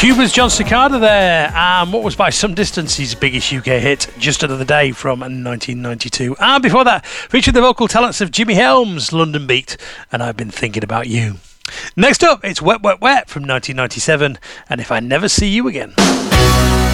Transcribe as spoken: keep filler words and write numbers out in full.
Cuba's John Cicada there, and what was by some distance his biggest U K hit, Just Another Day from nineteen ninety-two. And before that, featured the vocal talents of Jimmy Helms, London Beat, and I've Been Thinking About You. Next up, it's Wet Wet Wet from nineteen ninety-seven, and If I Never See You Again.